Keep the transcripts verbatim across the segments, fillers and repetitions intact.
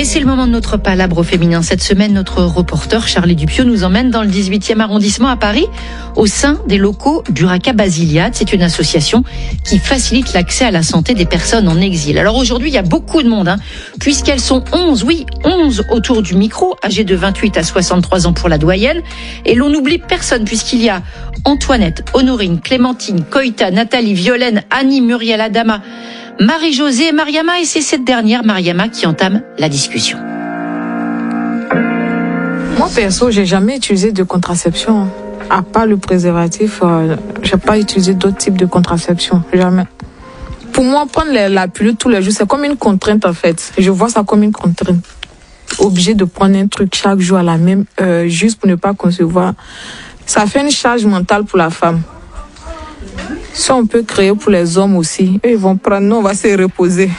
Et c'est le moment de notre palabre féminin. Cette semaine, notre reporter Charlie Dupieux nous emmène dans le dix-huitième arrondissement à Paris, au sein des locaux d'Urraca Basiliade. C'est une association qui facilite l'accès à la santé des personnes en exil. Alors aujourd'hui, il y a beaucoup de monde, hein, puisqu'elles sont onze, oui, onze autour du micro, âgées de vingt-huit à soixante-trois ans pour la doyenne. Et l'on n'oublie personne, puisqu'il y a Antoinette, Honorine, Clémentine, Koïta, Nathalie, Violaine, Annie, Muriel, Adama, Marie-Josée et Mariama, et c'est cette dernière, Mariama, qui entame la discussion. Moi, perso, j'ai jamais utilisé de contraception. À part le préservatif, euh, j'ai pas utilisé d'autres types de contraception. Jamais. Pour moi, prendre la, la pilule tous les jours, c'est comme une contrainte, en fait. Je vois ça comme une contrainte. Obligé de prendre un truc chaque jour à la même heure, juste pour ne pas concevoir. Ça fait une charge mentale pour la femme. Ça, on peut créer pour les hommes aussi. Eux, ils vont prendre, nous, on va se reposer.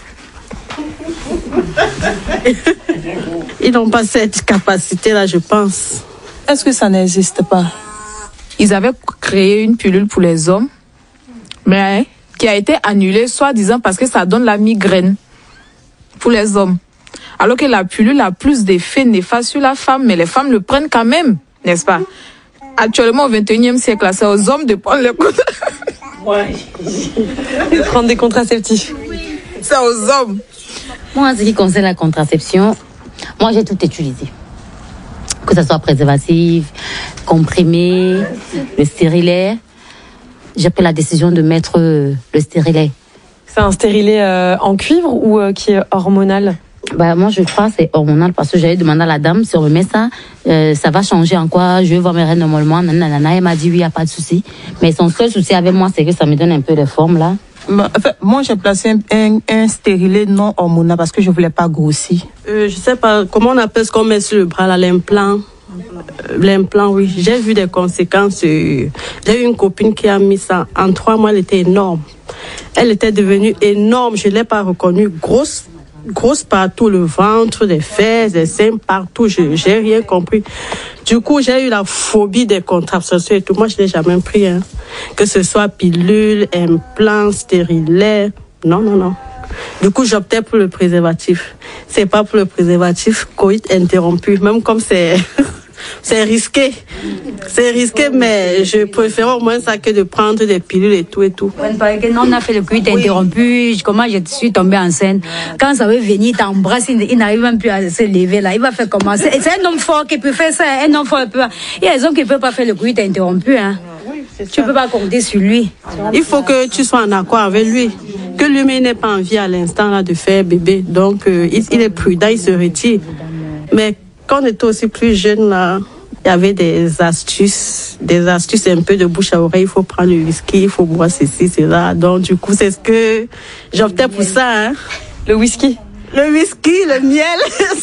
Ils n'ont pas cette capacité-là, je pense. Est-ce que ça n'existe pas? Ils avaient créé une pilule pour les hommes, mais qui a été annulée, soi-disant parce que ça donne la migraine pour les hommes. Alors que la pilule a plus d'effets néfastes sur la femme, mais les femmes le prennent quand même, n'est-ce pas? Actuellement, au vingt et unième siècle, c'est aux hommes de prendre les Ouais. De prendre des contraceptifs. C'est aux hommes. Moi, en ce qui concerne la contraception, moi, j'ai tout utilisé. Que ce soit préservatif, comprimé, le stérilet. J'ai pris la décision de mettre le stérilet. C'est un stérilet euh, en cuivre ou euh, qui est hormonal? Bah, moi, je crois que c'est hormonal parce que j'avais demandé à la dame si on me met ça, euh, ça va changer en quoi? Je vais voir mes règles normalement. Nanana, elle m'a dit oui, il n'y a pas de souci. Mais son seul souci avec moi, c'est que ça me donne un peu de forme là. Bah, en fait, moi, j'ai placé un, un, un stérilet non hormonal parce que je ne voulais pas grossir. Euh, je sais pas, comment on appelle ce qu'on met sur le bras, là, l'implant. Euh, l'implant, oui. J'ai vu des conséquences. Euh, j'ai eu une copine qui a mis ça. En trois mois, elle était énorme. Elle était devenue énorme. Je ne l'ai pas reconnue. Grosse. Grosse partout, le ventre, les fesses, les seins, partout, je j'ai rien compris. Du coup, j'ai eu la phobie des contraceptions et tout. Moi, je l'ai jamais pris, hein. Que ce soit pilule, implant, stérilet. Non, non, non. Du coup, j'optais pour le préservatif. C'est pas pour le préservatif, coït interrompu. Même comme c'est, c'est risqué. C'est risqué, mais je préfère au moins ça que de prendre des pilules et tout et tout. On a fait le coït interrompu. Comment je suis tombée enceinte. Quand ça veut venir, t'embrasse, il n'arrive même plus à se lever là. Il va faire comment? C'est un homme fort qui peut faire ça. Un homme fort peut. Il y a des hommes qui ne peuvent pas faire le coït interrompu, hein. Tu ne peux pas compter sur lui. Il faut que tu sois en accord avec lui. Que lui n'ait pas envie à l'instant là de faire bébé. Donc, euh, il, il est prudent, il se retire. Mais quand on était aussi plus jeune là, il y avait des astuces, des astuces un peu de bouche à oreille. Il faut prendre le whisky, il faut boire ceci, cela. Donc, du coup, c'est ce que j'optais pour ça. Hein. Le whisky? Le whisky, le miel.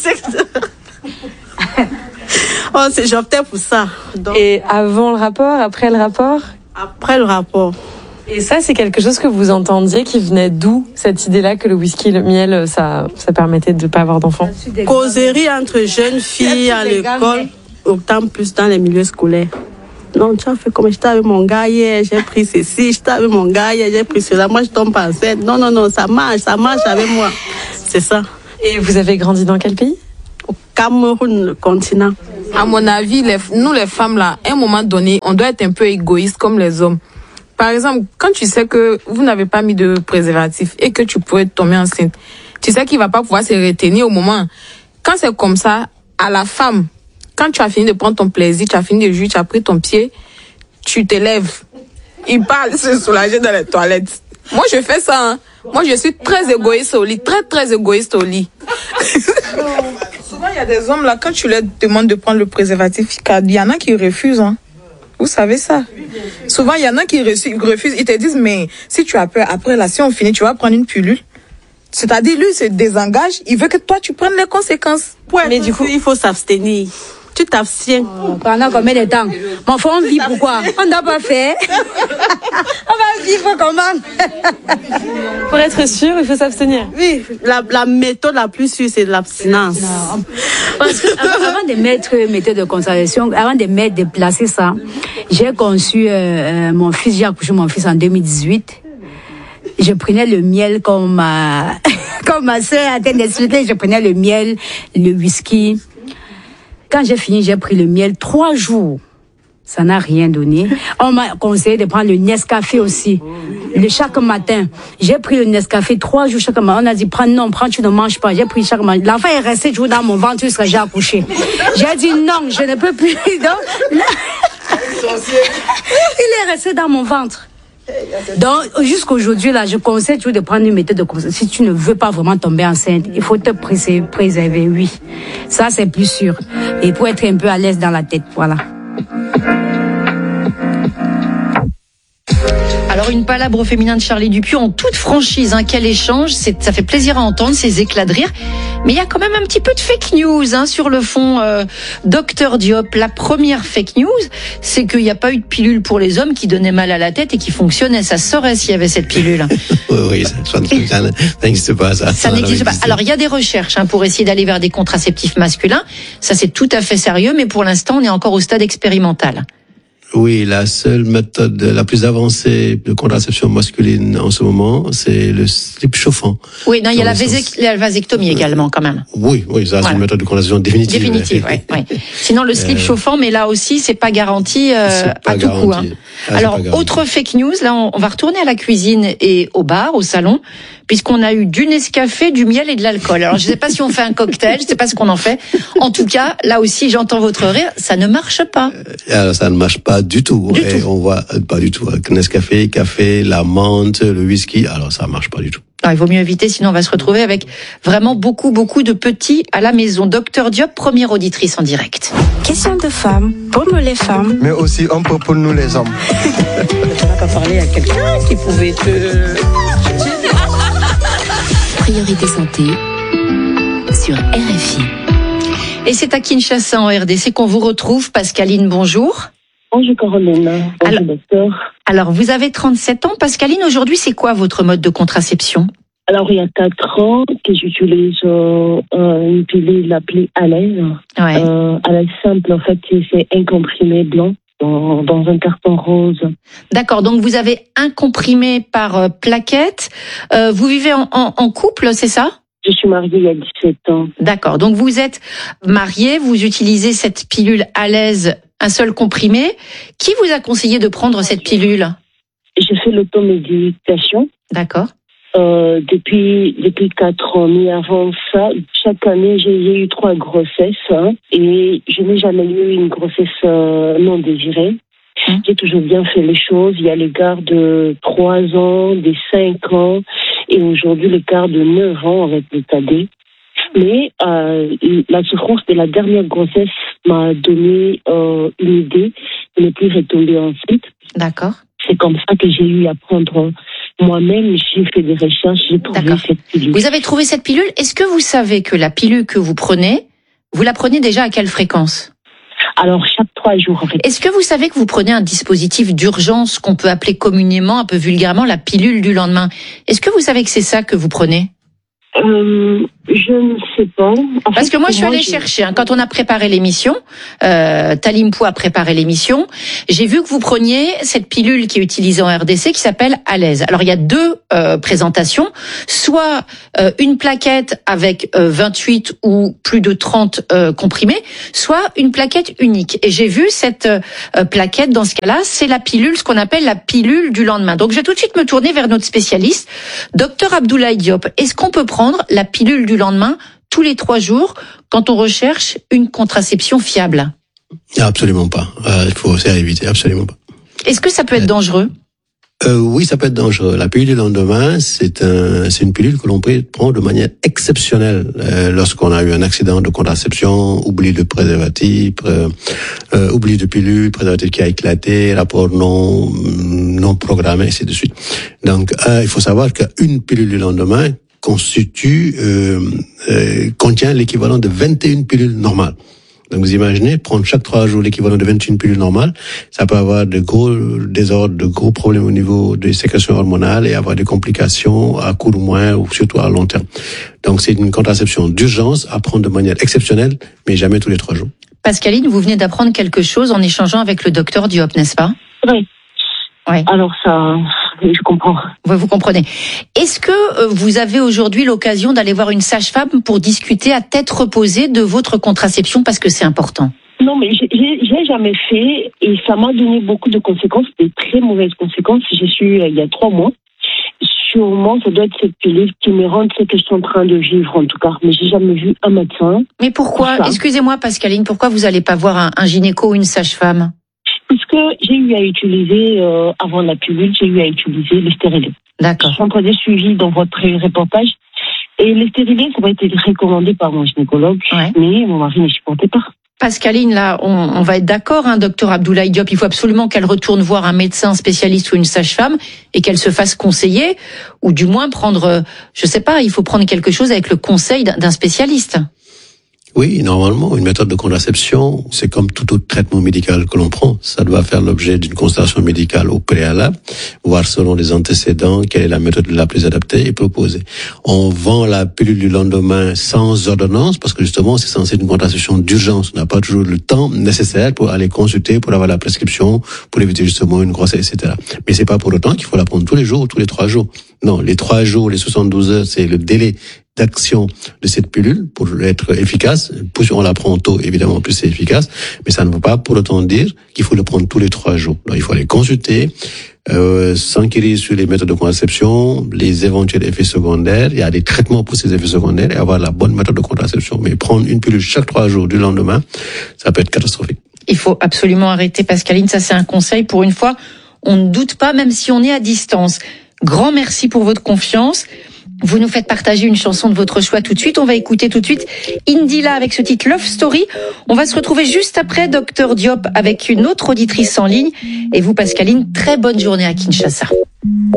Oh, c'est, j'optais pour ça. Donc, et avant le rapport, après le rapport? Après le rapport. Et ça, c'est quelque chose que vous entendiez qui venait d'où, cette idée-là que le whisky, le miel, ça, ça permettait de ne pas avoir d'enfants? Causerie entre jeunes filles à l'école, autant plus dans les milieux scolaires. Non, tu as fait comme j'étais avec mon gars hier, j'ai pris ceci, j'étais avec mon gars hier, j'ai pris cela, moi je tombe enceinte. Non, non, non, ça marche, ça marche avec moi. C'est ça. Et vous avez grandi dans quel pays? Au Cameroun, le continent. À mon avis, les, nous les femmes là, à un moment donné, on doit être un peu égoïste comme les hommes. Par exemple, quand tu sais que vous n'avez pas mis de préservatif et que tu pourrais tomber enceinte, tu sais qu'il va pas pouvoir se retenir au moment. Quand c'est comme ça, à la femme, quand tu as fini de prendre ton plaisir, tu as fini de jouer, tu as pris ton pied, tu te lèves. Il parle se soulager dans les toilettes. Moi, je fais ça. Hein. Moi, je suis très égoïste au lit, très très égoïste au lit. Souvent, il y a des hommes là, quand tu leur demandes de prendre le préservatif, il y en a qui refusent. Hein. Vous savez ça. Souvent, il y en a qui refusent. Ils te disent, mais si tu as peur, après là, si on finit, tu vas prendre une pilule. C'est-à-dire, lui, il se désengage. Il veut que toi, tu prennes les conséquences. Ouais, mais du coup, il faut s'abstenir. Tu t'abstiens. Oh, pendant combien de temps? Mais enfin, on vit pourquoi? On n'a pas fait. On va vivre comment? Pour être sûr, il faut s'abstenir. Oui, la, la méthode la plus sûre, c'est l'abstinence. Parce que avant, avant de mettre méthode de contraception, avant de mettre, de placer ça, j'ai conçu euh, euh, mon fils, j'ai accouché mon fils en deux mille dix-huit. Je prenais le miel comme ma, Comme ma soeur a d'expliquer, je prenais le miel, le whisky. Quand j'ai fini, j'ai pris le miel trois jours. Ça n'a rien donné. On m'a conseillé de prendre le Nescafé aussi. Le chaque matin. J'ai pris le Nescafé trois jours chaque matin. On a dit, prends, non, prends, tu ne manges pas. J'ai pris chaque matin. L'enfant est resté toujours dans mon ventre, il serait déjà accouché. J'ai dit, non, je ne peux plus. Donc, là, il est resté dans mon ventre. Donc, jusqu'aujourd'hui, là, je conseille toujours de prendre une méthode de contraception. Si tu ne veux pas vraiment tomber enceinte, il faut te préserver, oui. Ça, c'est plus sûr. Et pour être un peu à l'aise dans la tête, voilà. Alors une palabre au féminin de Charlie Dupieux en toute franchise, hein, quel échange, c'est, ça fait plaisir à entendre, ces éclats de rire. Mais il y a quand même un petit peu de fake news hein, sur le fond. Euh, Docteur Diop, la première fake news, c'est qu'il n'y a pas eu de pilule pour les hommes qui donnaient mal à la tête et qui fonctionnait. Ça saurait s'il y avait cette pilule. oui, oui, ça, ça n'existe pas. Ça, ça n'existe pas. Alors il y a des recherches hein, pour essayer d'aller vers des contraceptifs masculins. Ça c'est tout à fait sérieux, mais pour l'instant on est encore au stade expérimental. Oui, la seule méthode la plus avancée de contraception masculine en ce moment, c'est le slip chauffant. Oui, non, il y a la, vasect- la vasectomie également, quand même. Oui, oui, ça, voilà. C'est une méthode de contraception définitive. Définitive, oui, oui. Sinon, le slip euh... chauffant, mais là aussi, c'est pas garanti euh, pas à tout garanti. coup. Hein. Ah, Alors, autre fake news, là, on, on va retourner à la cuisine et au bar, au salon, puisqu'on a eu du Nescafé, du miel et de l'alcool. Alors, je sais pas si on fait un cocktail, je sais pas ce qu'on en fait. En tout cas, là aussi, j'entends votre rire, ça ne marche pas. Alors, ça ne marche pas du tout. Du et tout. On voit pas du tout. Avec Nescafé, café, la menthe, le whisky, alors ça marche pas du tout. Alors, il vaut mieux éviter, sinon on va se retrouver avec vraiment beaucoup, beaucoup de petits à la maison. Docteur Diop, première auditrice en direct. Question de femmes, pour nous les femmes. Mais aussi un peu pour nous les hommes. Tu n'as pas parlé à quelqu'un qui pouvait te... Priorité santé sur R F I. Et c'est à Kinshasa en R D C qu'on vous retrouve. Pascaline, bonjour. Bonjour Caroline, bonjour alors, docteur. Alors vous avez trente-sept ans. Pascaline, aujourd'hui c'est quoi votre mode de contraception? Alors il y a quatre ans que j'utilise euh, une pilule appelée Alez. Ouais. Euh, Alez simple, en fait c'est un comprimé blanc dans, dans un carton rose. D'accord, donc vous avez un comprimé par euh, plaquette. Euh, vous vivez en, en, en couple, c'est ça? Je suis mariée il y a dix-sept ans. D'accord, donc vous êtes mariée, vous utilisez cette pilule Alez, un seul comprimé. Qui vous a conseillé de prendre cette pilule? J'ai fait l'automédication. D'accord. Euh, depuis depuis quatre ans. Mais avant ça, chaque année, j'ai, j'ai eu trois grossesses hein, et je n'ai jamais eu une grossesse euh, non désirée. Mmh. J'ai toujours bien fait les choses. Il y a l'écart de trois ans, des cinq ans et aujourd'hui l'écart de neuf ans avec le cadet. Mais euh, la souffrance de la dernière grossesse m'a donné euh, une idée de ne plus retomber enceinte. D'accord. C'est comme ça que j'ai eu à prendre moi-même. J'ai fait des recherches, j'ai trouvé D'accord. cette pilule. Vous avez trouvé cette pilule. Est-ce que vous savez que la pilule que vous prenez, vous la prenez déjà à quelle fréquence? Alors, chaque trois jours, en fait. Est-ce que vous savez que vous prenez un dispositif d'urgence qu'on peut appeler communément, un peu vulgairement, la pilule du lendemain? Est-ce que vous savez que c'est ça que vous prenez? Euh, je ne sais pas. En Parce fait, que moi, je suis allée je... chercher. Hein, quand on a préparé l'émission, euh, Talimpo a préparé l'émission, j'ai vu que vous preniez cette pilule qui est utilisée en R D C qui s'appelle Alez. Alors, il y a deux euh, présentations. Soit euh, une plaquette avec euh, vingt-huit ou plus de trente euh, comprimés, soit une plaquette unique. Et j'ai vu cette euh, plaquette, dans ce cas-là, c'est la pilule, ce qu'on appelle la pilule du lendemain. Donc, je vais tout de suite me tourner vers notre spécialiste, docteur Abdoulaye Diop. Est-ce qu'on peut prendre la pilule du lendemain tous les trois jours quand on recherche une contraception fiable? Absolument pas. Euh, il faut essayer d'éviter, absolument pas. Est-ce que ça peut être dangereux? Euh, oui, ça peut être dangereux. La pilule du lendemain, c'est un, c'est une pilule que l'on peut prendre de manière exceptionnelle euh, lorsqu'on a eu un accident de contraception, oubli de préservatif, euh, euh, oubli de pilule, préservatif qui a éclaté, rapport non non programmé, ainsi de suite. Donc, euh, il faut savoir qu'une pilule du lendemain constitue euh, euh, contient l'équivalent de vingt et une pilules normales. Donc vous imaginez, prendre chaque trois jours l'équivalent de vingt et une pilules normales, ça peut avoir de gros désordres, de gros problèmes au niveau des sécrétions hormonales et avoir des complications à court ou moyen ou surtout à long terme. Donc c'est une contraception d'urgence à prendre de manière exceptionnelle, mais jamais tous les trois jours. Pascaline, vous venez d'apprendre quelque chose en échangeant avec le docteur Diop, n'est-ce pas? Oui. Ouais. Alors ça, je comprends. Ouais, vous comprenez. Est-ce que euh, vous avez aujourd'hui l'occasion d'aller voir une sage-femme pour discuter à tête reposée de votre contraception parce que c'est important? Non, mais j'ai, j'ai, j'ai jamais fait et ça m'a donné beaucoup de conséquences, des très mauvaises conséquences. J'ai su euh, il y a trois mois. Sûrement, ça doit être cette pilule qui me rend ce que je suis en train de vivre, en tout cas. Mais j'ai jamais vu un médecin. Mais pourquoi? Pour Excusez-moi, Pascaline, pourquoi vous n'allez pas voir un, un gynéco ou une sage-femme? Parce que j'ai eu à utiliser, euh, avant la pilule, j'ai eu à utiliser le stérilet. D'accord. Je suis en train de suivi dans votre reportage. Et le stérilet, ça va être recommandé par mon gynécologue. Ouais. Mais mon mari ne supportait pas. Pascaline, là, on, on va être d'accord, hein, docteur Abdoulaye Diop, il faut absolument qu'elle retourne voir un médecin spécialiste ou une sage-femme et qu'elle se fasse conseiller, ou du moins prendre, je sais pas, il faut prendre quelque chose avec le conseil d'un, d'un spécialiste. Oui, normalement, une méthode de contraception, c'est comme tout autre traitement médical que l'on prend. Ça doit faire l'objet d'une consultation médicale au préalable, voir selon les antécédents quelle est la méthode la plus adaptée et proposée. On vend la pilule du lendemain sans ordonnance parce que justement, c'est censé être une contraception d'urgence. On n'a pas toujours le temps nécessaire pour aller consulter, pour avoir la prescription, pour éviter justement une grossesse, et cetera. Mais c'est pas pour autant qu'il faut la prendre tous les jours ou tous les trois jours. Non, les trois jours, les soixante-douze heures, c'est le délai d'action de cette pilule pour être efficace. Plus on la prend tôt, évidemment, plus c'est efficace. Mais ça ne veut pas pour autant dire qu'il faut le prendre tous les trois jours. Donc, il faut aller consulter, euh, s'enquérir sur les méthodes de contraception, les éventuels effets secondaires. Il y a des traitements pour ces effets secondaires et avoir la bonne méthode de contraception. Mais prendre une pilule chaque trois jours du lendemain, ça peut être catastrophique. Il faut absolument arrêter, Pascaline. Ça, c'est un conseil. Pour une fois, on ne doute pas, même si on est à distance. Grand merci pour votre confiance. Vous nous faites partager une chanson de votre choix tout de suite. On va écouter tout de suite Indila avec ce titre Love Story. On va se retrouver juste après docteur Diop avec une autre auditrice en ligne. Et vous, Pascaline, très bonne journée à Kinshasa.